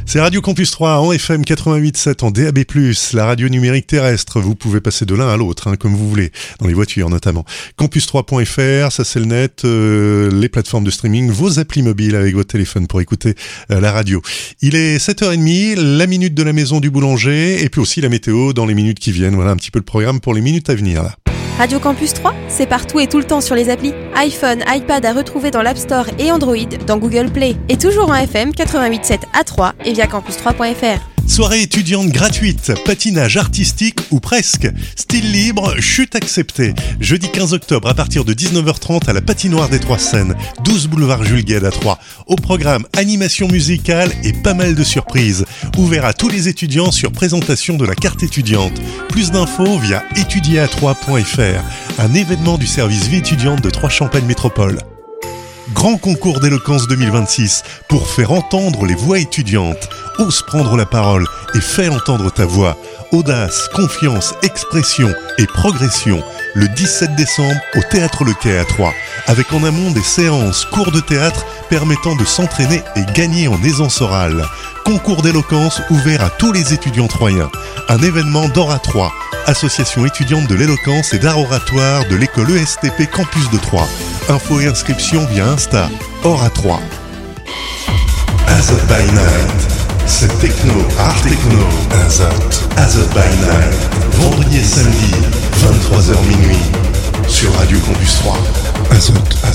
C'est Radio Campus 3 en FM 88.7 en DAB+, la radio numérique terrestre. Vous pouvez passer de l'un à l'autre, comme vous voulez, dans les voitures notamment. Campus3.fr, ça c'est le net, les plateformes de streaming, vos applis mobiles avec votre téléphone pour écouter la radio. Il est 7h30, la minute de la maison du boulanger, et puis aussi la météo dans les minutes qui viennent. Voilà un petit peu le programme pour les minutes à venir là. Radio Campus 3, c'est partout et tout le temps sur les applis. iPhone, iPad à retrouver dans l'App Store et Android, dans Google Play. Et toujours en FM 88.7 à 3 et via campus3.fr. Soirée étudiante gratuite, patinage artistique ou presque, style libre, chute acceptée. Jeudi 15 octobre à partir de 19h30 à la patinoire des Trois Seines, 12 boulevard Jules Guesde à Troyes. Au programme animation musicale et pas mal de surprises. Ouvert à tous les étudiants sur présentation de la carte étudiante. Plus d'infos via étudierat3.fr. Un événement du service vie étudiante de Troyes-Champagne Métropole. Grand concours d'éloquence 2026 pour faire entendre les voix étudiantes. Ose prendre la parole et fais entendre ta voix. Audace, confiance, expression et progression. Le 17 décembre au Théâtre Le Quai à Troyes. Avec en amont des séances, cours de théâtre permettant de s'entraîner et gagner en aisance orale. Concours d'éloquence ouvert à tous les étudiants troyens. Un événement d'Oratroyes, association étudiante de l'éloquence et d'art oratoire de l'école ESTP Campus de Troyes. Infos et inscriptions via Insta, Oratroyes. Azot by Night. C'est techno, art techno, Azot by Night. Vendredi et samedi, 23h minuit, sur Radio Campus 3. Azot.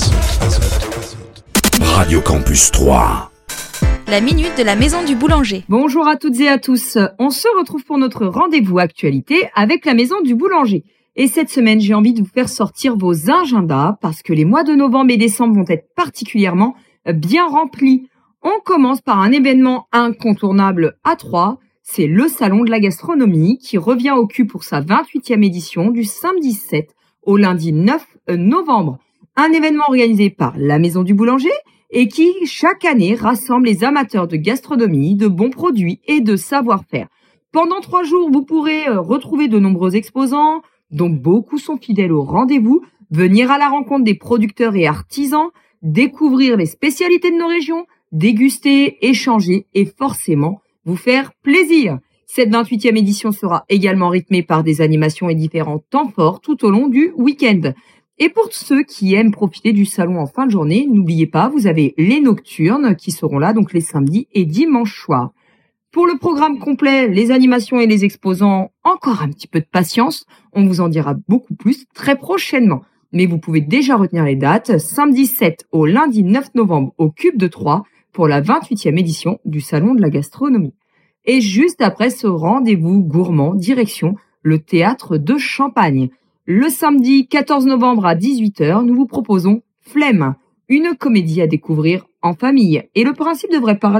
Radio Campus 3. La minute de la maison du boulanger. Bonjour à toutes et à tous. On se retrouve pour notre rendez-vous actualité avec la maison du boulanger. Et cette semaine, j'ai envie de vous faire sortir vos agendas parce que les mois de novembre et décembre vont être particulièrement bien remplis. On commence par un événement incontournable à Troyes. C'est le Salon de la Gastronomie qui revient au cul pour sa 28e édition du samedi 7 au lundi 9 novembre. Un événement organisé par la Maison du Boulanger et qui, chaque année, rassemble les amateurs de gastronomie, de bons produits et de savoir-faire. Pendant 3 jours, vous pourrez retrouver de nombreux exposants, dont beaucoup sont fidèles au rendez-vous, venir à la rencontre des producteurs et artisans, découvrir les spécialités de nos régions, déguster, échanger et forcément vous faire plaisir. Cette 28e édition sera également rythmée par des animations et différents temps forts tout au long du week-end. Et pour ceux qui aiment profiter du salon en fin de journée, n'oubliez pas, vous avez les nocturnes qui seront là donc les samedis et dimanches soirs. Pour le programme complet, les animations et les exposants, encore un petit peu de patience, on vous en dira beaucoup plus très prochainement. Mais vous pouvez déjà retenir les dates, samedi 7 au lundi 9 novembre au Cube de Troyes pour la 28e édition du Salon de la Gastronomie. Et juste après ce rendez-vous gourmand, direction le Théâtre de Champagne. Le samedi 14 novembre à 18h, nous vous proposons Flemme, une comédie à découvrir en famille. Et le principe devrait parler